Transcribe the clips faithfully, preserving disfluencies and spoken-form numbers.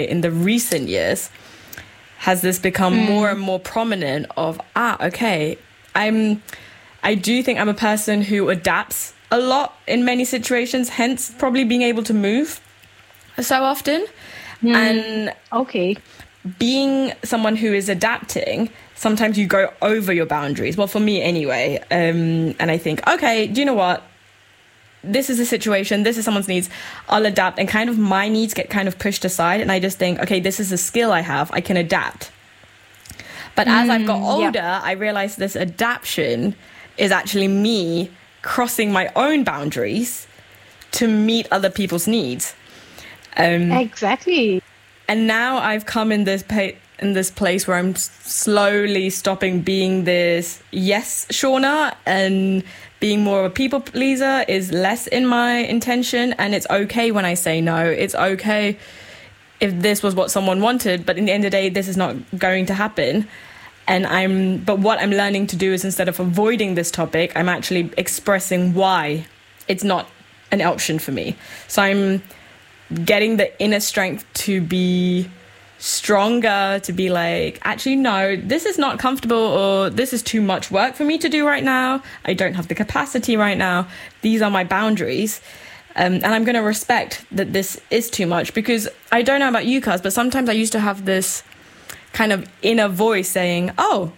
in the recent years has this become mm. more and more prominent of, ah, okay, I'm, I do think I'm a person who adapts a lot in many situations, hence probably being able to move so often. Mm. And okay, being someone who is adapting, sometimes you go over your boundaries. Well, for me anyway. Um, and I think, okay, do you know what? This is a situation, this is someone's needs, I'll adapt, and kind of my needs get kind of pushed aside, and I just think, okay, this is a skill I have, I can adapt. But as mm, I've got older, yeah. I realized this adaptation is actually me crossing my own boundaries to meet other people's needs. Um, exactly. And now I've come in this pa- in this place where I'm slowly stopping being this yes, Shauna, and being more of a people pleaser is less in my intention. And it's okay when I say no. It's okay if this was what someone wanted, but in the end of the day, this is not going to happen. And I'm, but what I'm learning to do is, instead of avoiding this topic, I'm actually expressing why it's not an option for me. So I'm getting the inner strength to be stronger, to be like, actually, no, this is not comfortable, or this is too much work for me to do right now. I don't have the capacity right now. These are my boundaries. Um, and I'm going to respect that this is too much, because I don't know about you, Kaz, but sometimes I used to have this kind of inner voice saying, oh,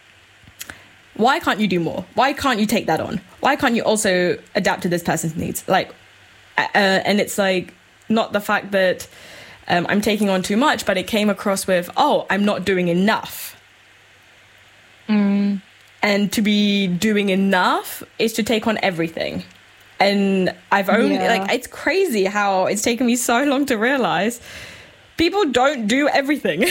why can't you do more? Why can't you take that on? Why can't you also adapt to this person's needs? Like, uh, and it's like, not the fact that um, I'm taking on too much, but it came across with, oh, I'm not doing enough. Mm. And to be doing enough is to take on everything. And I've only, yeah. like, it's crazy how it's taken me so long to realize people don't do everything.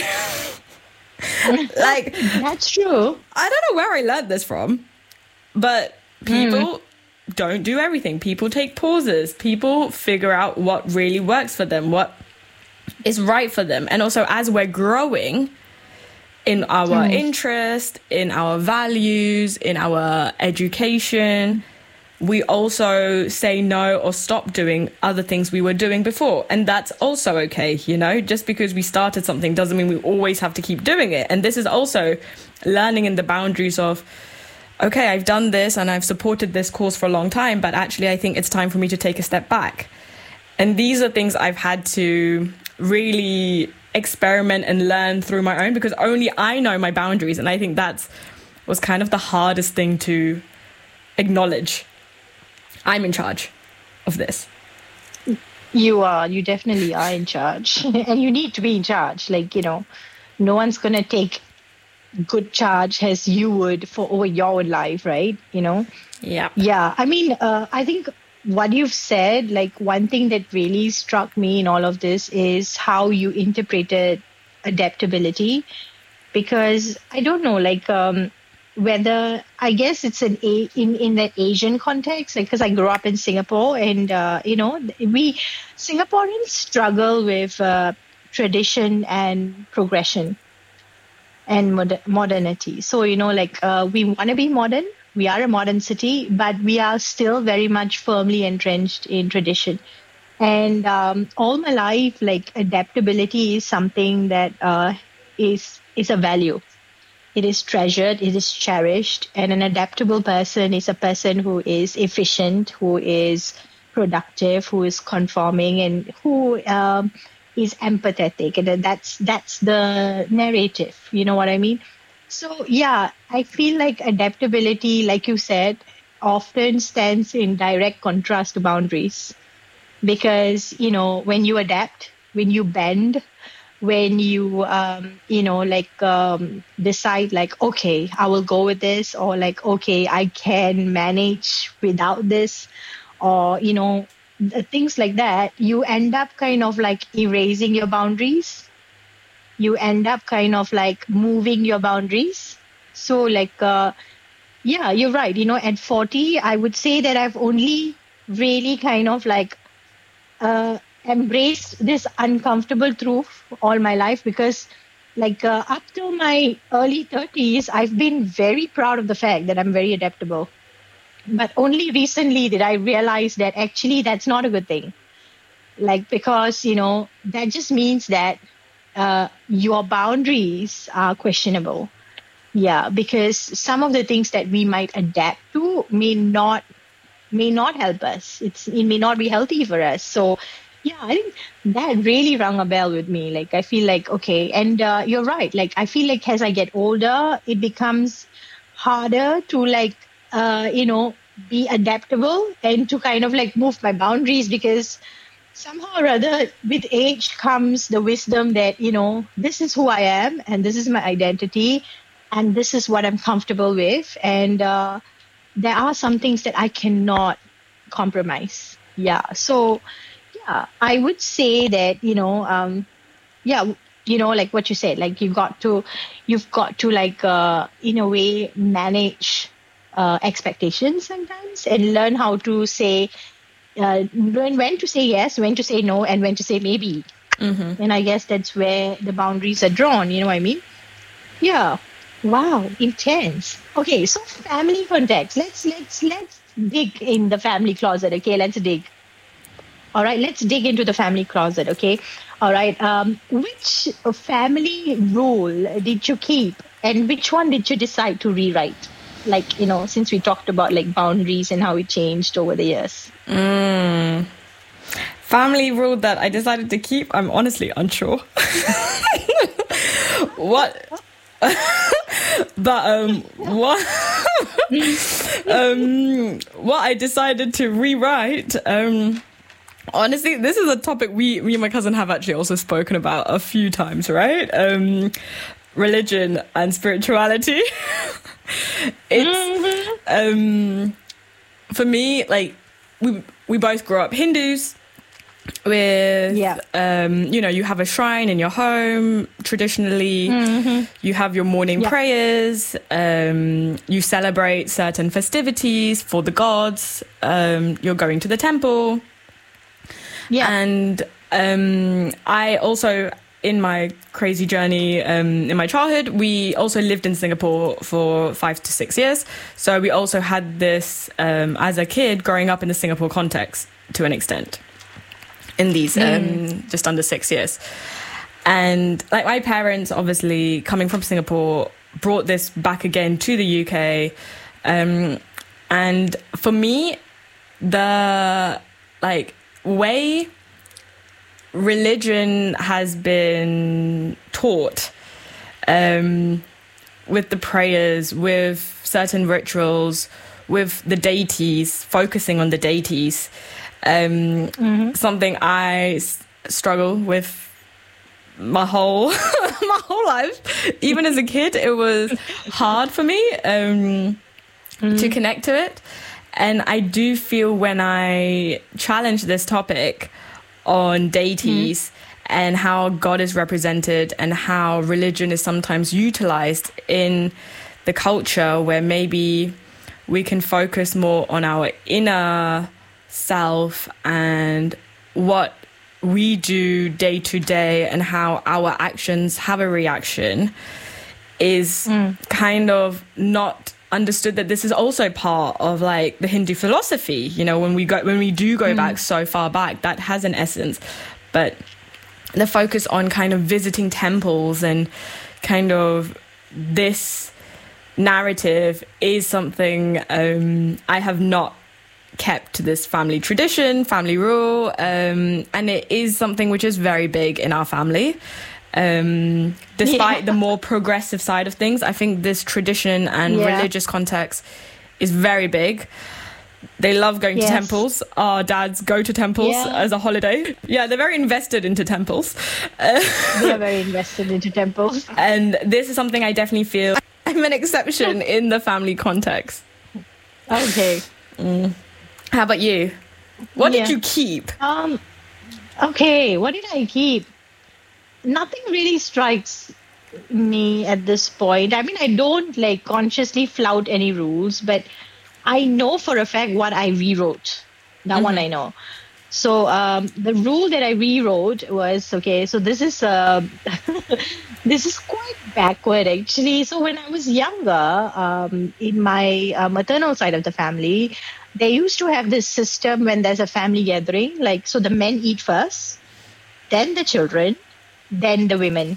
Like, that's true. I don't know where I learned this from, but people mm. don't do everything. People take pauses. People figure out what really works for them, what is right for them. And also, as we're growing in our mm. interest, in our values, in our education, we also say no or stop doing other things we were doing before. And that's also okay, you know? Just because we started something doesn't mean we always have to keep doing it. And this is also learning in the boundaries of, okay, I've done this and I've supported this cause for a long time, but actually I think it's time for me to take a step back. And these are things I've had to really experiment and learn through my own, because only I know my boundaries. And I think that's was kind of the hardest thing to acknowledge. I'm in charge of this. You are. You definitely are in charge. And you need to be in charge. Like, you know, no one's going to take good charge as you would for over your own life, right? You know? Yeah. Yeah. I mean, uh, I think what you've said, like one thing that really struck me in all of this is how you interpreted adaptability. Because I don't know, like, um, whether, I guess it's an a, in in that Asian context, like, because I grew up in Singapore, and uh, you know, we Singaporeans struggle with uh, tradition and progression and mod- modernity. So, you know, like uh, we want to be modern. We are a modern city, but we are still very much firmly entrenched in tradition. And um, all my life, like, adaptability is something that uh, is is a value. It is treasured, it is cherished, and an adaptable person is a person who is efficient, who is productive, who is conforming, and who um, is empathetic. And that's that's the narrative, you know what I mean? So, yeah, I feel like adaptability, like you said, often stands in direct contrast to boundaries. Because, you know, when you adapt, when you bend, when you, um, you know, like um, decide like, okay, I will go with this, or like, okay, I can manage without this, or, you know, things like that, you end up kind of like erasing your boundaries. You end up kind of like moving your boundaries. So like, uh, yeah, you're right. You know, at forty, I would say that I've only really kind of like, uh, embraced this uncomfortable truth all my life, because like uh, up to my early thirties, I've been very proud of the fact that I'm very adaptable. But only recently did I realize that actually that's not a good thing. Like, because, you know, that just means that uh, your boundaries are questionable. Yeah, because some of the things that we might adapt to may not may not help us. It's it may not be healthy for us. So yeah, I think that really rung a bell with me. Like, I feel like, okay, and uh, you're right. Like, I feel like as I get older, it becomes harder to like, uh, you know, be adaptable and to kind of like move my boundaries, because somehow or other with age comes the wisdom that, you know, this is who I am and this is my identity and this is what I'm comfortable with. And uh, there are some things that I cannot compromise. Yeah. So, yeah, I would say that, you know, um, yeah, you know, like what you said, like you've got to, you've got to like, uh, in a way, manage uh, expectations sometimes and learn how to say, uh, when, when to say yes, when to say no, and when to say maybe. Mm-hmm. And I guess that's where the boundaries are drawn. You know what I mean? Yeah. Wow. Intense. Okay. So family context. Let's, let's, let's dig in the family closet. Okay. Let's dig. All right, let's dig into the family closet, okay? All right, um, which family rule did you keep and which one did you decide to rewrite? Like, you know, since we talked about like boundaries and how it changed over the years. Mm. Family rule that I decided to keep, I'm honestly unsure. What? But um, what? um, what I decided to rewrite... Um, Honestly, this is a topic we, me and my cousin have actually also spoken about a few times, right? Um, religion and spirituality. It's, mm-hmm. um, for me, like, we we both grew up Hindus with, yeah. um, you know, you have a shrine in your home, traditionally. Mm-hmm. You have your morning yeah. prayers. Um, you celebrate certain festivities for the gods. Um, you're going to the temple. Yeah. And um, I also, in my crazy journey um, in my childhood, we also lived in Singapore for five to six years. So we also had this um, as a kid growing up in the Singapore context to an extent in these mm. um, just under six years. And like my parents, obviously coming from Singapore, brought this back again to the U K. Um, and for me, the like... way religion has been taught um, with the prayers, with certain rituals, with the deities, focusing on the deities, um, mm-hmm. something I s- struggle with my whole my whole life. Even as a kid, it was hard for me um, mm-hmm. to connect to it. And I do feel when I challenge this topic on deities mm. and how God is represented and how religion is sometimes utilized in the culture where maybe we can focus more on our inner self and what we do day to day and how our actions have a reaction is mm. kind of not understood that this is also part of like the Hindu philosophy. You know, when we go when we do go mm. back so far back, that has an essence. But the focus on kind of visiting temples and kind of this narrative is something um, I have not kept to this family tradition, family rule, um, and it is something which is very big in our family. Um, despite yeah. the more progressive side of things, I think this tradition and yeah. religious context is very big. They love going yes. to temples. Our dads go to temples yeah. as a holiday. Yeah, they're very invested into temples. They're very invested into temples. And this is something I definitely feel I'm an exception in the family context. Okay. Mm. How about you? What yeah. did you keep? Um. Okay, what did I keep? Nothing really strikes me at this point. I mean, I don't like consciously flout any rules, but I know for a fact what I rewrote. That mm-hmm. one I know. So um, the rule that I rewrote was, okay, so this is uh, this is quite backward actually. So when I was younger, um, in my uh, maternal side of the family, they used to have this system when there's a family gathering, like, so the men eat first, then the children, then the women.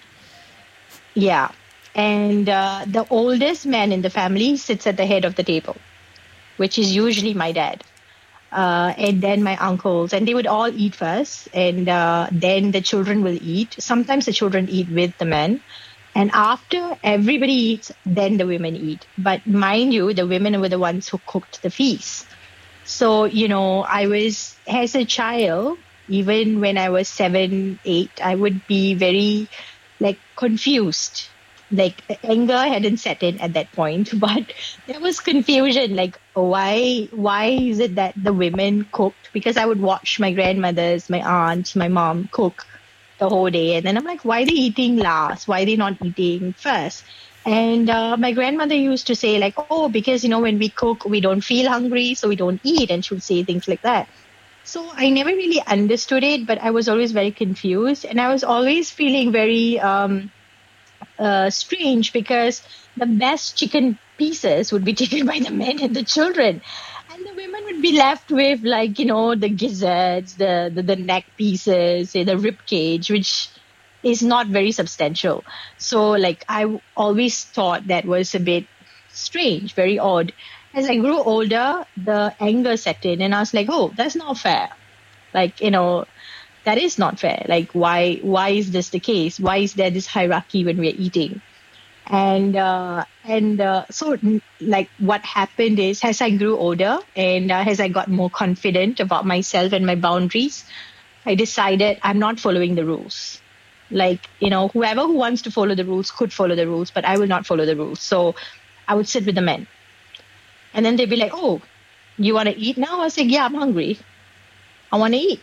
Yeah. And uh, the oldest man in the family sits at the head of the table, which is usually my dad. Uh, and then my uncles, and they would all eat first, and uh, then the children will eat. Sometimes the children eat with the men. And after everybody eats, then the women eat. But mind you, the women were the ones who cooked the feast. So, you know, I was, as a child, even when I was seven, eight, I would be very, like, confused. Like, the anger hadn't set in at that point, but there was confusion. Like, why, why is it that the women cooked? Because I would watch my grandmothers, my aunts, my mom cook the whole day. And then I'm like, why are they eating last? Why are they not eating first? And uh, my grandmother used to say, like, oh, because, you know, when we cook, we don't feel hungry, so we don't eat. And she would say things like that. So I never really understood it, but I was always very confused. And I was always feeling very um, uh, strange because the best chicken pieces would be taken by the men and the children. And the women would be left with, like, you know, the gizzards, the, the, the neck pieces, the rib cage, which is not very substantial. So, like, I always thought that was a bit strange, very odd. As I grew older, the anger set in, and I was like, oh, that's not fair. Like, you know, that is not fair. Like, why, why is this the case? Why is there this hierarchy when we're eating? And uh, and uh, so, like, what happened is, as I grew older and uh, as I got more confident about myself and my boundaries, I decided I'm not following the rules. Like, you know, whoever who wants to follow the rules could follow the rules, but I will not follow the rules. So I would sit with the men. And then they'd be like, oh, you want to eat now? I was like, yeah, I'm hungry. I want to eat.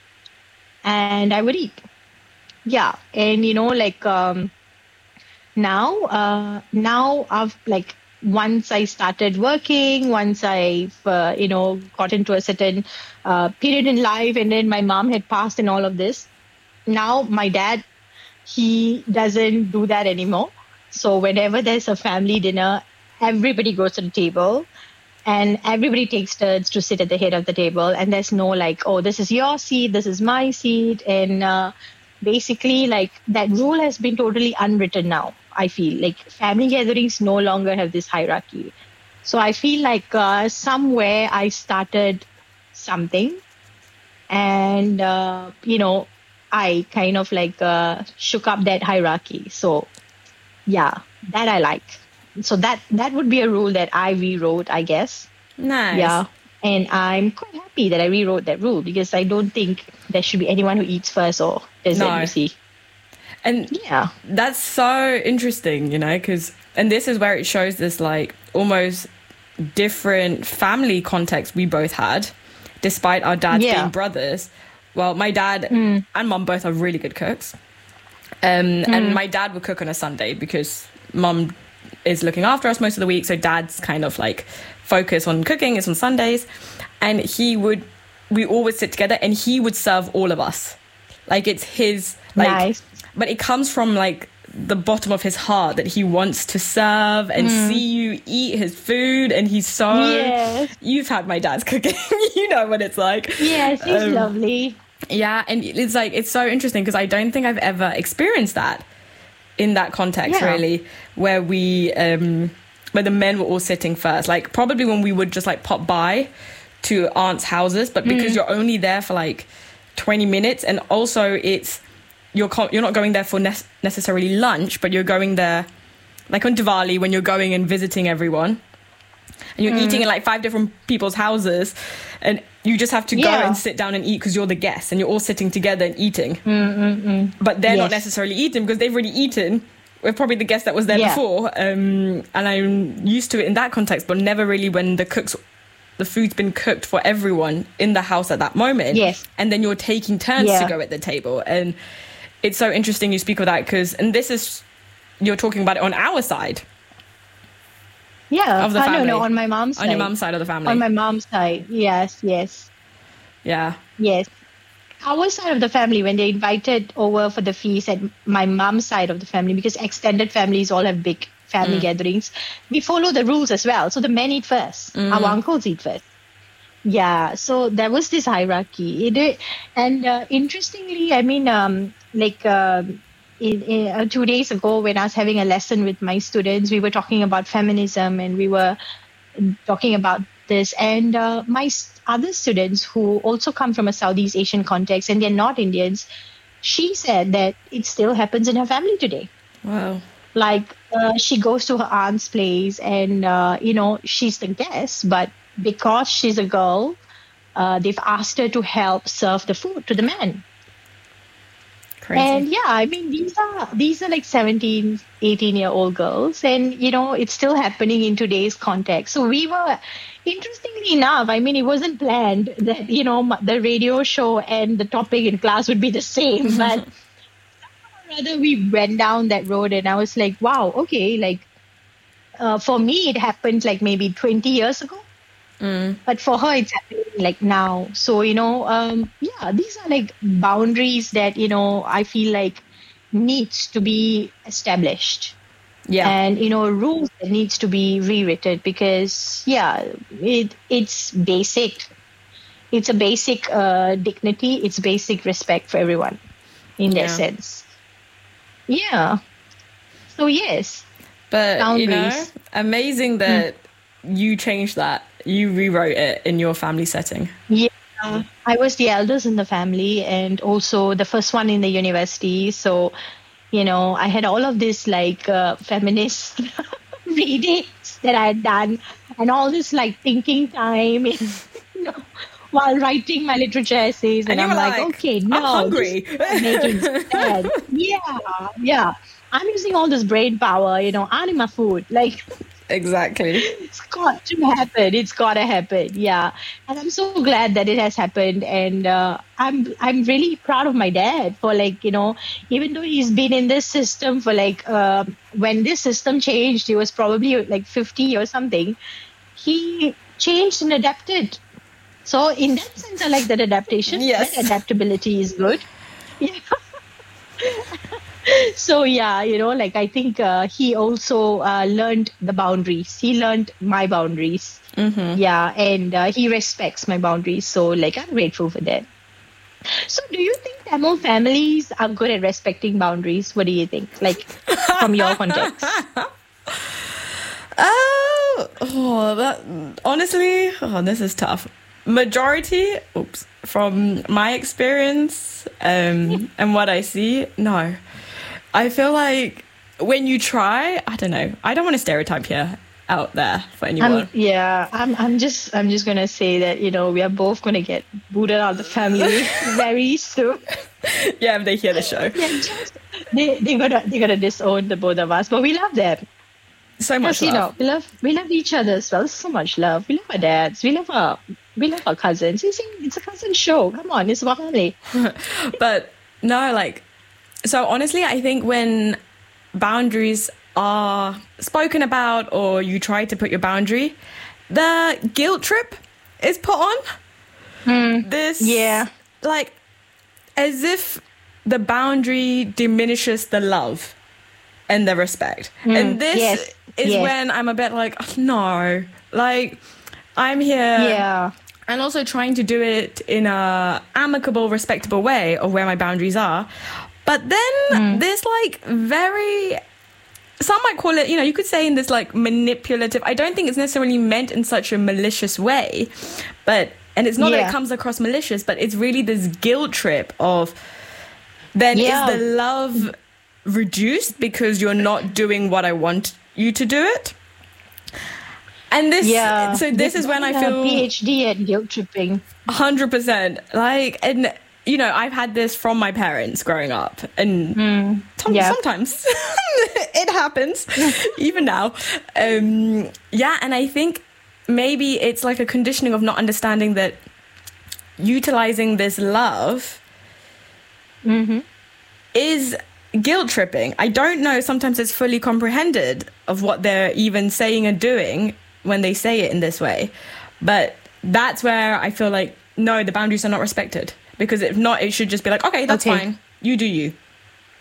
And I would eat. Yeah. And, you know, like... Um, Now, uh, now I've like once I started working, once I've uh, you know got into a certain uh, period in life, and then my mom had passed and all of this. Now my dad, he doesn't do that anymore. So whenever there's a family dinner, everybody goes to the table, and everybody takes turns to sit at the head of the table. And there's no like, oh, this is your seat, this is my seat, and uh, basically like that rule has been totally unwritten now. I feel like family gatherings no longer have this hierarchy. So I feel like uh, somewhere I started something and, uh, you know, I kind of like uh, shook up that hierarchy. So, yeah, that I like. So that, that would be a rule that I rewrote, I guess. Nice. Yeah. And I'm quite happy that I rewrote that rule because I don't think there should be anyone who eats first or doesn't, no. you see. And yeah, that's so interesting, you know, because, and this is where it shows this like almost different family context we both had, despite our dads yeah. being brothers. Well, my dad mm. and mum both are really good cooks. Um, mm. And my dad would cook on a Sunday because mum is looking after us most of the week. So dad's kind of like focus on cooking is on Sundays. And he would, we always sit together and he would serve all of us. Like it's his, like, nice. But it comes from like the bottom of his heart that he wants to serve and mm. see you eat his food. And he's so, yes. You've had my dad's cooking, you know what it's like. Yes, he's um, lovely. Yeah. And it's like, it's so interesting because I don't think I've ever experienced that in that context, yeah. really, where we, um, where the men were all sitting first. Like probably when we would just like pop by to aunts' houses, but because mm. you're only there for like twenty minutes, and also it's, You're you're not going there for ne- necessarily lunch, but you're going there, like on Diwali when you're going and visiting everyone, and you're mm. eating in like five different people's houses, and you just have to go yeah. and sit down and eat because you're the guest, and you're all sitting together and eating. Mm-mm-mm. But they're yes. not necessarily eating because they've already eaten with probably the guest that was there yeah. before, um, and I'm used to it in that context, but never really when the cooks. The food's been cooked for everyone in the house at that moment, yes. and then you're taking turns yeah. to go at the table. And it's so interesting you speak of that because, and this is, you're talking about it on our side. Yeah. Of the family. Oh, no, no, on my mom's on side. On your mom's side of the family. On my mom's side. Yes, yes. Yeah. Yes. Our side of the family, when they invited over for the feast at my mom's side of the family, because extended families all have big family mm. gatherings, we follow the rules as well. So the men eat first. Mm. Our uncles eat first. Yeah, so there was this hierarchy. It, and uh, interestingly, I mean, um, like uh, in, in, uh, two days ago, when I was having a lesson with my students, we were talking about feminism and we were talking about this. And uh, my s- other students who also come from a Southeast Asian context and they're not Indians, she said that it still happens in her family today. Wow. Like uh, she goes to her aunt's place and, uh, you know, she's the guest, but because she's a girl, uh, they've asked her to help serve the food to the man. Crazy. And yeah, I mean, these are these are like seventeen, eighteen year old girls. And, you know, it's still happening in today's context. So we were, interestingly enough, I mean, it wasn't planned that, you know, m- the radio show and the topic in class would be the same. But rather we went down that road and I was like, wow, okay, like uh, for me, it happened like maybe twenty years ago. Mm. But for her, it's happening like now. So, you know, um, yeah, these are like boundaries that, you know, I feel like needs to be established. Yeah. And, you know, rules that needs to be rewritten because, yeah, it it's basic. It's a basic uh, dignity. It's basic respect for everyone in that Yeah. sense. Yeah. So, yes. But, you know, Boundaries. amazing that you changed that. You rewrote it in your family setting. Yeah, I was the eldest in the family and also the first one in the university. So, you know, I had all of this like uh, feminist readings that I had done and all this like thinking time, you know, while writing my literature essays. And, And you I'm were like, like, okay, I'm no, hungry. this is not making sense. Yeah, yeah. I'm using all this brain power, you know, anima food. Like, Exactly. it's got to happen. It's got to happen. Yeah, and I'm so glad that it has happened. And uh, I'm I'm really proud of my dad for like you know even though he's been in this system for like uh, when this system changed, he was probably like fifty or something. He changed and adapted. So in that sense, I like that adaptation. Yes. That adaptability is good. Yeah. So yeah, you know, like I think uh, he also uh, learned the boundaries. He learned my boundaries. Mm-hmm. Yeah, and uh, he respects my boundaries. So like I'm grateful for that. So do you think Tamil families are good at respecting boundaries? What do you think? Like from your context? Oh, oh, that honestly, oh, this is tough. Majority, oops, from my experience um, and what I see, no. I feel like when you try, I don't know. I don't want to stereotype here out there for anyone. I'm, yeah, I'm. I'm just. I'm just gonna say that you know we are both gonna get booted out of the family very soon. Yeah, if they hear the show. Yeah, just, they they gonna they gonna disown the both of us, but we love them. So much Because you know love. we love we love each other as well. So much love. We love our dads. We love our we love our cousins. You see, it's a cousin show. Come on, it's about family. But no, like, so honestly, I think when boundaries are spoken about or you try to put your boundary, the guilt trip is put on. This, Yeah. like, as if the boundary diminishes the love and the respect. And this yes, is yes. when I'm a bit like, no, like, I'm here. Yeah. And also trying to do it in a amicable, respectable way of where my boundaries are. But then there's like very, some might call it, you know, you could say in this like manipulative, I don't think it's necessarily meant in such a malicious way, but, and it's not that Yeah. it comes across malicious, but it's really this guilt trip of, then Yeah. is the love reduced because you're not doing what I want you to do it? And this, Yeah. so this They've is when I done a feel PhD at guilt tripping. one hundred percent. Like, and, you know, I've had this from my parents growing up. And tom- yeah. sometimes it happens, even now. Um, yeah, and I think maybe it's like a conditioning of not understanding that utilizing this love is guilt tripping. I don't know, sometimes it's fully comprehended of what they're even saying and doing when they say it in this way. But that's where I feel like, no, the boundaries are not respected. Because if not, it should just be like, okay, that's Okay. fine. You do you.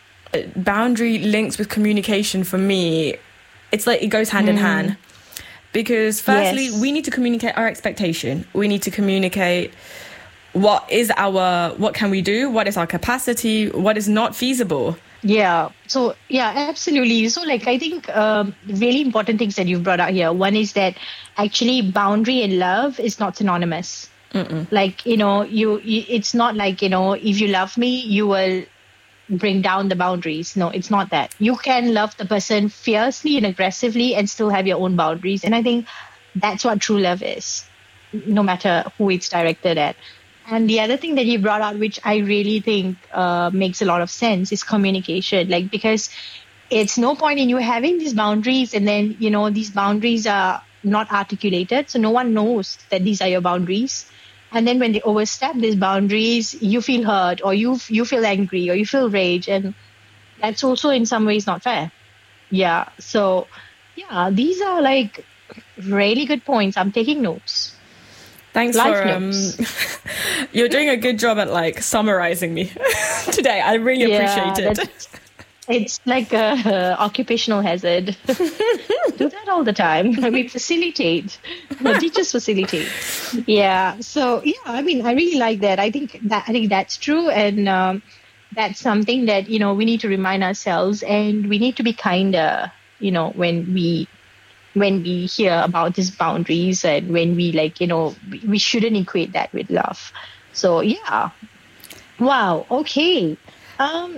Boundary links with communication for me, it's like it goes hand in hand. Because firstly, Yes. we need to communicate our expectation. We need to communicate what is our, what can we do? What is our capacity? What is not feasible? Yeah. So, yeah, absolutely. So, like, I think um, really important things that you've brought out here. One is that actually boundary and love is not synonymous. Mm-mm. Like, you know, you, you, it's not like, you know, if you love me, you will bring down the boundaries. No, it's not that. You can love the person fiercely and aggressively and still have your own boundaries. And I think that's what true love is, no matter who it's directed at. And the other thing that you brought out, which I really think uh, makes a lot of sense, is communication. Like, because it's no point in you having these boundaries and then, you know, these boundaries are not articulated. So no one knows that these are your boundaries. And then when they overstep these boundaries, you feel hurt or you you feel angry or you feel rage. And that's also in some ways not fair. Yeah. So, yeah, these are like really good points. I'm taking notes. Thanks Life for um you're doing a good job at like summarizing me today. I really Yeah, appreciate it. that's- It's like a uh, occupational hazard. Do that all the time. We facilitate. The teachers facilitate. Yeah. So yeah, I mean, I really like that. I think that I think that's true, and um, that's something that you know we need to remind ourselves, and we need to be kinder. You know, when we when we hear about these boundaries, and when we like, you know, we we shouldn't equate that with love. So yeah. Wow. Okay. Um.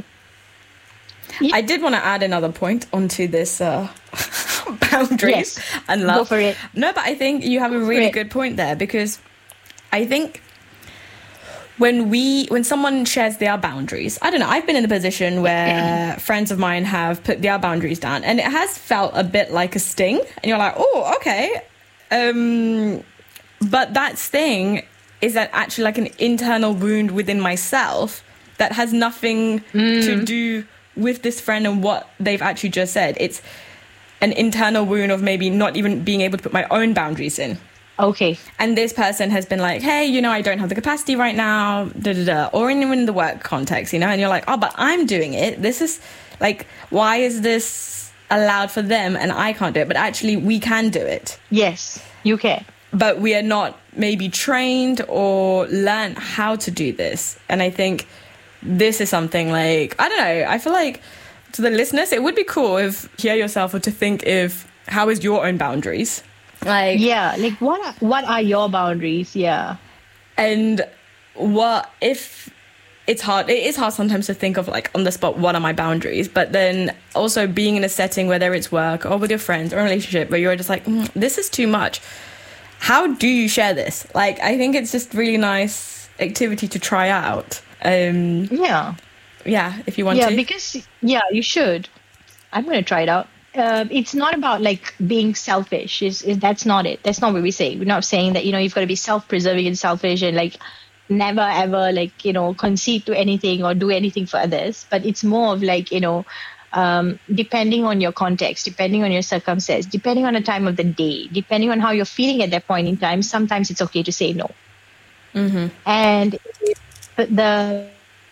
I did want to add another point onto this uh, boundaries Yes. and love. Go for it. No, but I think you have a really it. good point there, because I think when we when someone shares their boundaries, I don't know, I've been in a position where friends of mine have put their boundaries down, and it has felt a bit like a sting, and you're like, oh, okay. Um, but that sting is that actually like an internal wound within myself that has nothing to do with this friend and what they've actually just said. It's an internal wound of maybe not even being able to put my own boundaries in. Okay. And this person has been like, hey, you know, I don't have the capacity right now, da da da. Or in, in the work context, you know, and you're like, oh, but I'm doing it. This is like, why is this allowed for them and I can't do it? But actually, we can do it. Yes, you can. But we are not maybe trained or learned how to do this. And I think this is something like, I don't know, I feel like to the listeners, it would be cool if hear yourself or to think if, how is your own boundaries? Like, Yeah, like what are, what are your boundaries? Yeah. and what if it's hard, it is hard sometimes to think of like on the spot, what are my boundaries? But then also being in a setting, whether it's work or with your friends or a relationship where you're just like, mm, this is too much. How do you share this? Like, I think it's just really nice activity to try out. Um, Yeah. yeah, if you want Yeah, to. because, yeah, you should. I'm going to try it out. Uh, it's not about like being selfish. Is is that's not it. That's not what we say. We're not saying that, you know, you've got to be self-preserving and selfish and like never ever like, you know, concede to anything or do anything for others. But it's more of like, you know, um, depending on your context, depending on your circumstance, depending on the time of the day, depending on how you're feeling at that point in time, sometimes it's okay to say no. Mm-hmm. And the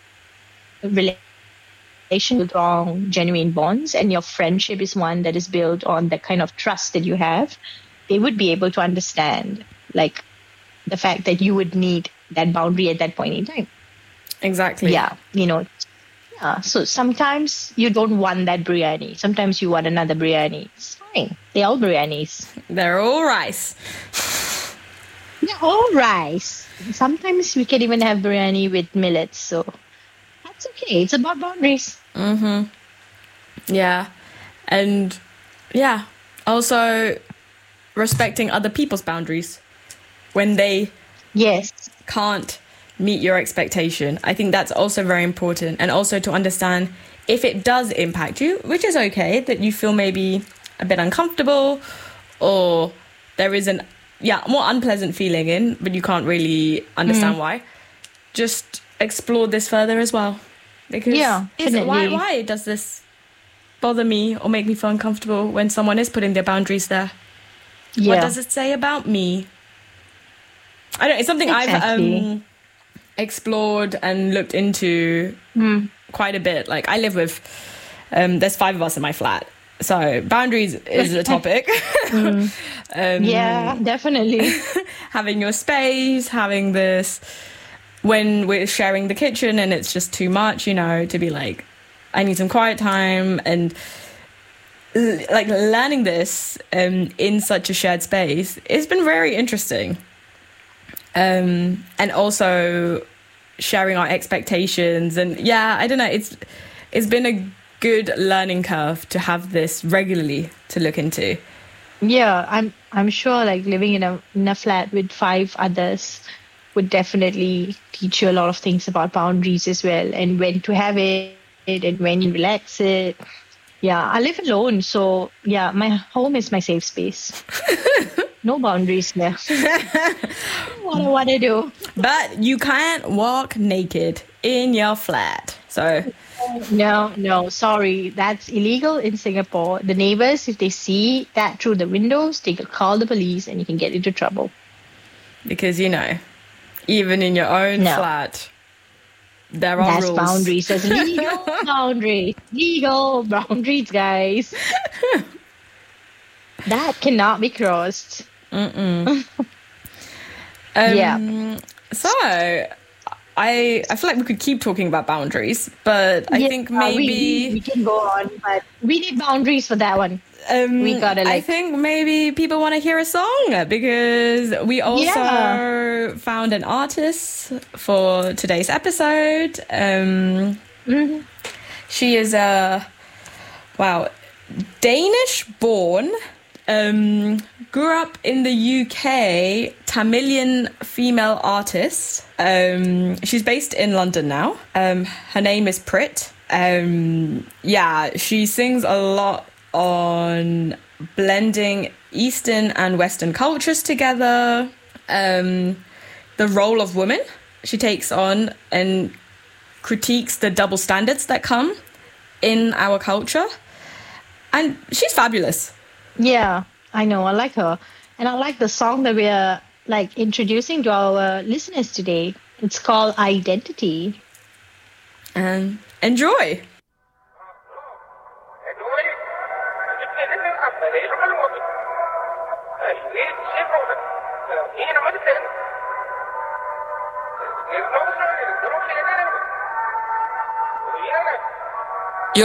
relation built on genuine bonds, and your friendship is one that is built on the kind of trust that you have, they would be able to understand like the fact that you would need that boundary at that point in time. Exactly. Yeah, you know. Yeah. So sometimes you don't want that biryani. Sometimes you want another biryani. It's fine. They're all biryanis. They're all rice. They're all rice. Sometimes we can even have biryani with millets. So that's okay. It's about boundaries. Mm-hmm. Yeah. And yeah, also respecting other people's boundaries when they Yes. can't meet your expectation. I think that's also very important. And also to understand if it does impact you, which is okay, that you feel maybe a bit uncomfortable or there is an yeah more unpleasant feeling in, but you can't really understand Mm. why. Just explore this further as well. Because Yeah, is it, why, definitely. why does this bother me or make me feel uncomfortable when someone is putting their boundaries there? Yeah. What does it say about me? I don't know, it's something I've Exactly. um, explored and looked into Mm. quite a bit. Like I live with, um, there's five of us in my flat, So boundaries is a topic. mm. um, yeah, definitely. Having your space, having this, when we're sharing the kitchen and it's just too much, you know, to be like, I need some quiet time, and like learning this um, in such a shared space, it's been very interesting. Um, and also sharing our expectations, and yeah, I don't know, it's it's been a good learning curve to have this regularly to look into. Yeah, I'm I'm sure like living in a in a flat with five others would definitely teach you a lot of things about boundaries as well, and when to have it and when you relax it. Yeah, I live alone, so yeah, my home is my safe space. No boundaries there. What I want to do. But you can't walk naked in your flat, so... No, no, sorry. That's illegal in Singapore. The neighbors, if they see that through the windows, they could call the police and you can get into trouble. Because, you know, even in your own no. flat, there are That's rules. Boundaries. There's legal boundaries. Legal boundaries, guys. That cannot be crossed. Mm-mm. um, yeah. So... I, I feel like we could keep talking about boundaries, but I yeah, think maybe... We, we can go on, but we need boundaries for that one. Um, we gotta like... I think maybe people want to hear a song, because we also yeah. found an artist for today's episode. Um, mm-hmm. She is a, wow, Danish-born, um, grew up in the U K, Tamilian female artist. Um, she's based in London now. Um, her name is Prit. Um, yeah, she sings a lot on blending Eastern and Western cultures together. Um, the role of woman she takes on and critiques the double standards that come in our culture. And she's fabulous. Yeah, I know. I like her. And I like the song that we're like introducing to our listeners today. It's called Identity. And enjoy.